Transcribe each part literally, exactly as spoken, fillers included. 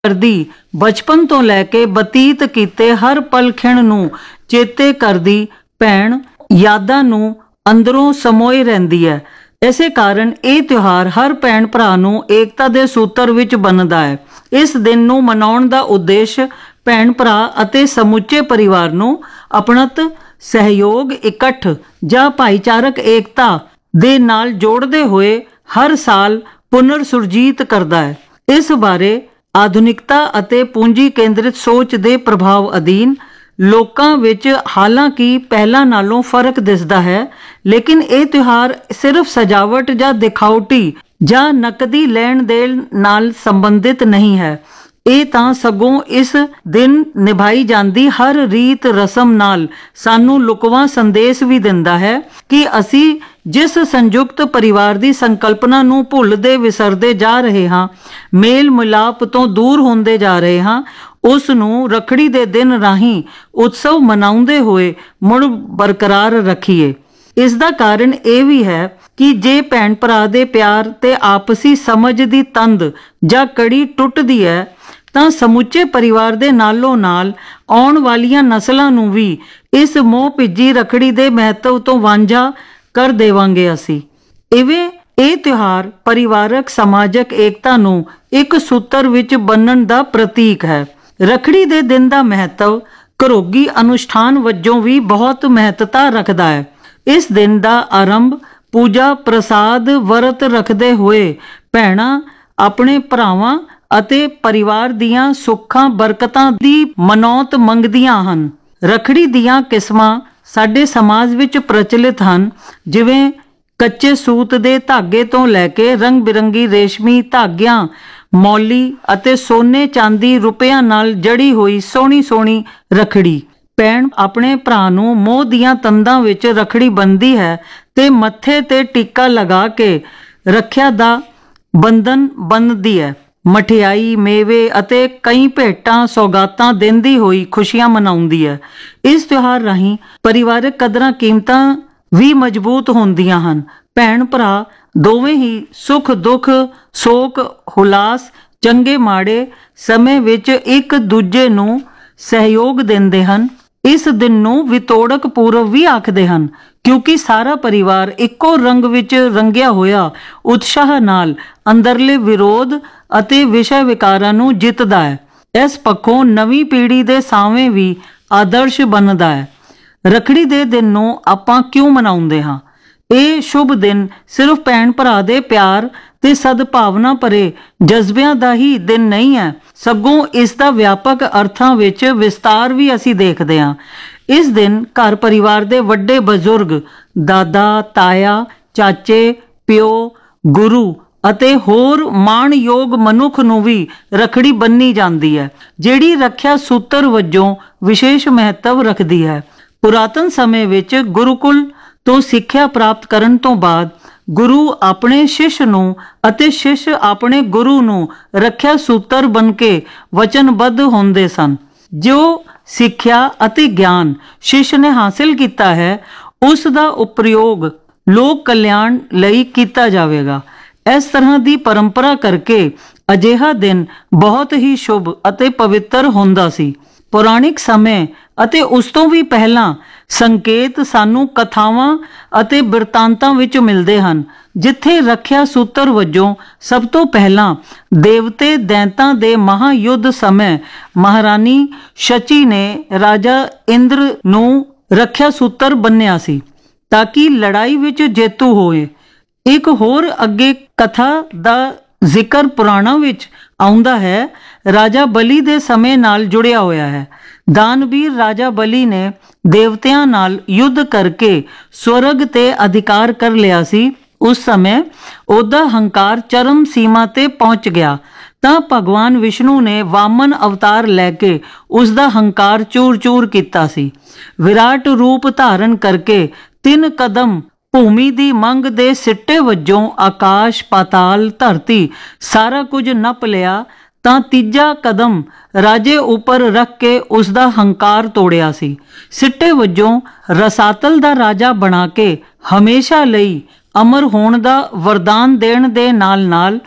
करदी बचपन तो लैके बतीत कीते हर पल खिण नूं चेते करदी भैण यादां नूं अंदरों समोए रहिंदी है। इसे कारण ये त्यौहार हर भैण भरा नूं एकता दे सूत्र विच बनदा है। इस दिन नूं मनाउण दा उद्देश्य भैण भरा अते समुचे परिवार नूं अपणत सहयोग इकट्ठ जां भाईचारक एकता दे नाल जोड़दे होए हर साल पुनर सुरजीत करदा है। इस बारे आधुनिकता ਅਤੇ ਪੂੰਜੀ ਕੇਂਦਰਿਤ ਸੋਚ ਦੇ ਪ੍ਰਭਾਵ ਅਧੀਨ ਲੋਕਾਂ ਵਿੱਚ ਹਾਲਾਂਕਿ ਪਹਿਲਾਂ ਨਾਲੋਂ ਫਰਕ ਦਿਸਦਾ ਹੈ, ਲੇਕਿਨ ਇਹ ਤਿਉਹਾਰ ਸਿਰਫ ਸਜਾਵਟ ਜਾਂ ਦਿਖਾਉਟੀ ਜਾਂ ਨਕਦੀ ਲੈਣ ਦੇਣ ਨਾਲ ਸੰਬੰਧਿਤ ਨਹੀਂ ਹੈ। ਇਹ ਤਾਂ ਸਗੋਂ ਇਸ ਦਿਨ ਨਿਭਾਈ ਜਾਂਦੀ ਹਰ ਰੀਤ ਰਸਮ ਨਾਲ ਸਾਨੂੰ ਲੁਕਵਾਂ ਸੰਦੇਸ਼ ਵੀ ਦਿੰਦਾ ਹੈ ਕਿ ਅਸੀਂ जिस संयुक्त परिवार की संकल्पना नूं भुलदे विसरदे जा रहे हाँ, मेल मिलाप तो दूर होंदे जा रहे हाँ, उस नूं रखड़ी दे दिन राही उत्सव मनाउंदे होए मुड़ बरकरार रखीए। इस दा कारण यह भी है कि जे भैण भरा दे प्यार ते आपसी समझ दी तंद जां कड़ी टुटदी है तां समुचे परिवार दे नालों नाल आउण वालियां नस्लां नूं भी इस मोह भिजी रखड़ी दे महत्व तो वांझा कर देवांगे असी। इवें ਇਹ ਤਿਉਹਾਰ ਪਰਿਵਾਰਕ ਸਮਾਜਿਕ ਏਕਤਾ ਨੂੰ ਇੱਕ ਸੂਤਰ ਵਿੱਚ ਬੰਨਣ ਦਾ ਪ੍ਰਤੀਕ ਹੈ। ਰੱਖੜੀ ਦੇ ਦਿਨ ਦਾ ਮਹੱਤਵ ਘਰੋਗੀ ਅਨੁਸ਼ਠਾਨ ਵਜੋਂ ਵੀ ਬਹੁਤ ਮਹੱਤਤਾ ਰੱਖਦਾ ਹੈ। ਇਸ ਦਿਨ ਦਾ ਆਰੰਭ ਪੂਜਾ ਪ੍ਰਸਾਦ ਵਰਤ ਰੱਖਦੇ ਹੋਏ ਭੈਣਾਂ ਆਪਣੇ ਭਰਾਵਾਂ ਅਤੇ ਪਰਿਵਾਰ ਦੀਆਂ ਸੁੱਖਾਂ ਬਰਕਤਾਂ ਦੀ ਮਨੌਤ ਮੰਗਦੀਆਂ ਹਨ। ਰੱਖੜੀ ਦੀਆਂ ਕਿਸਮਾਂ ਸਾਡੇ ਸਮਾਜ ਵਿੱਚ ਪ੍ਰਚਲਿਤ ਹਨ, ਜਿਵੇਂ ਕੱਚੇ ਸੂਤ ਦੇ ਧਾਗੇ ਤੋਂ ਲੈ ਕੇ ਰੰਗ ਬਿਰੰਗੀ ਰੇਸ਼ਮੀ ਧਾਗਿਆਂ, ਮੌਲੀ ਅਤੇ ਸੋਨੇ ਚਾਂਦੀ ਰੁਪਿਆਂ ਨਾਲ ਜੜੀ ਹੋਈ ਸੋਹਣੀ ਸੋਹਣੀ ਰੱਖੜੀ। ਭੈਣ ਆਪਣੇ ਭਰਾ ਨੂੰ ਮੋਹ ਦੀਆਂ ਤੰਦਾਂ ਵਿੱਚ ਰੱਖੜੀ ਬੰਨ੍ਹਦੀ ਹੈ ਤੇ ਮੱਥੇ ਤੇ ਟੀਕਾ ਲਗਾ ਕੇ ਰੱਖਿਆ ਦਾ ਬੰਧਨ ਬੰਨ੍ਹਦੀ ਹੈ। ਮਠਿਆਈ, ਮੇਵੇ ਅਤੇ ਕਈ ਭੇਟਾਂ ਸੌਗਾਤਾਂ ਦਿੰਦੀ ਹੋਈ ਖੁਸ਼ੀਆਂ ਮਨਾਉਂਦੀ ਹੈ। ਇਸ ਤਿਉਹਾਰ ਰਾਹੀਂ ਪਰਿਵਾਰਕ ਕਦਰਾਂ ਕੀਮਤਾਂ ਵੀ ਮਜ਼ਬੂਤ ਹੁੰਦੀਆਂ ਹਨ। ਭੈਣ ਭਰਾ ਦੋਵੇਂ ਹੀ ਸੁੱਖ ਦੁੱਖ ਸੋਕ ਹੁਲਾਸ ਚੰਗੇ ਮਾੜੇ ਸਮੇਂ ਵਿੱਚ ਇੱਕ ਦੂਜੇ ਨੂੰ ਸਹਿਯੋਗ ਦਿੰਦੇ ਹਨ। ਇਸ ਦਿਨ ਨੂੰ ਵਿਤੋੜਕ ਪੁਰਬ ਵੀ ਆਖਦੇ ਹਨ, ਕਿਉਂਕਿ ਸਾਰਾ ਪਰਿਵਾਰ ਇੱਕੋ ਰੰਗ ਵਿੱਚ ਰੰਗਿਆ ਹੋਇਆ ਉਤਸ਼ਾਹ ਨਾਲ ਅੰਦਰਲੇ ਵਿਰੋਧ ਅਤੇ ਵਿਸ਼ੇ ਵਿਕਾਰਾਂ ਨੂੰ ਜਿੱਤਦਾ ਹੈ। ਇਸ ਪੱਖੋਂ ਨਵੀਂ ਪੀੜ੍ਹੀ ਦੇ ਸਾਹਵੇਂ ਵੀ ਆਦਰਸ਼ ਬਣਦਾ ਹੈ। ਰੱਖੜੀ ਦੇ ਦਿਨ ਨੂੰ ਆਪਾਂ ਕਿਉਂ ਮਨਾਉਂਦੇ ਹਾਂ? ਇਹ ਸ਼ੁਭ ਦਿਨ ਸਿਰਫ ਭੈਣ ਭਰਾ ਦੇ ਪਿਆਰ ਤੇ ਸਦਭਾਵਨਾ ਭਰੇ ਜਜ਼ਬਿਆਂ ਦਾ ਹੀ ਦਿਨ ਨਹੀਂ ਹੈ, ਸਗੋਂ ਇਸ ਦਾ ਵਿਆਪਕ ਅਰਥਾਂ ਵਿੱਚ ਵਿਸਤਾਰ ਵੀ ਅਸੀਂ ਦੇਖਦੇ ਹਾਂ। ਇਸ ਦਿਨ ਘਰ ਪਰਿਵਾਰ ਦੇ ਵੱਡੇ ਬਜ਼ੁਰਗ, ਦਾਦਾ, ਤਾਇਆ, ਚਾਚੇ, ਪਿਓ, ਗੁਰੂ ਅਤੇ ਹੋਰ ਮਾਣਯੋਗ ਮਨੁੱਖ ਨੂੰ ਵੀ ਰੱਖੜੀ ਬੰਨ੍ਹੀ ਜਾਂਦੀ ਹੈ, ਜਿਹੜੀ ਰੱਖਿਆ ਸੂਤਰ ਵਜੋਂ ਵਿਸ਼ੇਸ਼ ਮਹੱਤਵ ਰੱਖਦੀ ਹੈ। ਪੁਰਾਤਨ ਸਮੇਂ ਵਿੱਚ ਗੁਰੂਕੁਲ ਤੋਂ ਸਿੱਖਿਆ ਪ੍ਰਾਪਤ ਕਰਨ ਤੋਂ ਬਾਅਦ ਗੁਰੂ ਆਪਣੇ ਸ਼ਿਸ਼ ਨੂੰ ਅਤੇ ਸ਼ਿਸ਼ ਆਪਣੇ ਗੁਰੂ ਨੂੰ ਰੱਖਿਆ ਸੂਤਰ ਬਣ ਕੇ ਵਚਨਬੱਧ ਹੁੰਦੇ ਸਨ। ਜੋ ਸਿੱਖਿਆ ਅਤੇ ਗਿਆਨ ਸ਼ਿਸ਼ ਨੇ ਹਾਸਿਲ ਕੀਤਾ ਹੈ, ਉਸ ਦਾ ਉਪਯੋਗ ਲੋਕ ਕਲਿਆਣ ਲਈ ਕੀਤਾ ਜਾਵੇਗਾ। ਇਸ ਤਰ੍ਹਾਂ ਦੀ ਪਰੰਪਰਾ ਕਰਕੇ ਅਜਿਹਾ ਦਿਨ ਬਹੁਤ ਹੀ ਸ਼ੁਭ ਅਤੇ ਪਵਿੱਤਰ ਹੁੰਦਾ ਸੀ। ਪੁਰਾਣਿਕ ਸਮੇਂ ਅਤੇ ਉਸ ਤੋਂ ਵੀ ਪਹਿਲਾਂ ਸੰਕੇਤ ਸਾਨੂੰ ਕਥਾਵਾਂ ਅਤੇ ਬਿਰਤਾਂਤਾਂ ਵਿੱਚ ਮਿਲਦੇ ਹਨ, ਜਿੱਥੇ ਰੱਖਿਆ ਸੂਤਰ ਵਜੋਂ ਸਭ ਤੋਂ ਪਹਿਲਾਂ ਦੇਵਤੇ ਦੈਂਤਾਂ ਦੇ ਮਹਾਯੁੱਧ ਸਮੇਂ ਮਹਾਰਾਣੀ ਸ਼ਚੀ ਨੇ ਰਾਜਾ ਇੰਦਰ ਨੂੰ ਰੱਖਿਆ ਸੂਤਰ ਬੰਨਿਆ ਸੀ ਤਾਂ ਕਿ ਲੜਾਈ ਵਿੱਚ ਜੇਤੂ ਹੋਏ। ਇੱਕ ਹੋਰ ਅੱਗੇ ਕਥਾ ਦਾ ਜ਼ਿਕਰ ਪੁਰਾਣਾਂ ਵਿੱਚ ਆਉਂਦਾ ਹੈ, ਰਾਜਾ ਬਲੀ ਦੇ ਸਮੇਂ ਨਾਲ ਜੁੜਿਆ ਹੋਇਆ ਹੈ। ਦਾਨਵੀਰ ਰਾਜਾ ਬਲੀ ਨੇ ਦੇਵਤਿਆਂ ਨਾਲ ਯੁੱਧ ਕਰਕੇ ਸਵਰਗ ਤੇ ਅਧਿਕਾਰ ਕਰ ਲਿਆ ਸੀ। ਉਸ ਸਮੇਂ ਉਹਦਾ ਹੰਕਾਰ ਚਰਮ ਸੀਮਾ ਤੇ ਪਹੁੰਚ ਗਿਆ ਤਾਂ ਭਗਵਾਨ ਵਿਸ਼ਨੂੰ ਨੇ ਵਾਮਨ ਅਵਤਾਰ ਲੈ ਕੇ ਉਸ ਦਾ ਹੰਕਾਰ ਚੂਰ ਚੂਰ ਕੀਤਾ ਸੀ। ਵਿਰਾਟ ਰੂਪ ਧਾਰਨ ਕਰਕੇ ਤਿੰਨ ਕਦਮ ਭੂਮੀ ਦੀ ਮੰਗ ਦੇ ਸਿੱਟੇ ਵਜੋਂ ਆਕਾਸ਼, ਪਾਤਾਲ, ਧਰਤੀ ਸਾਰਾ ਕੁਝ ਨੱਪ ਲਿਆ ਤਾਂ ਤੀਜਾ ਕਦਮ ਰਾਜੇ ਉੱਪਰ ਰੱਖ ਕੇ ਉਸ ਦਾ ਹੰਕਾਰ ਤੋੜਿਆ ਸੀ। ਸਿੱਟੇ ਵਜੋਂ ਰਸਾਤਲ ਦਾ ਰਾਜਾ ਬਣਾ ਕੇ ਹਮੇਸ਼ਾ ਲਈ ਅਮਰ ਹੋਣ ਦਾ ਵਰਦਾਨ ਦੇਣ ਦੇ ਨਾਲ ਨਾਲ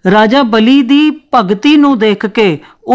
ਰਾਜਾ ਬਲੀ ਦੀ ਭਗਤੀ ਨੂੰ ਦੇਖ ਕੇ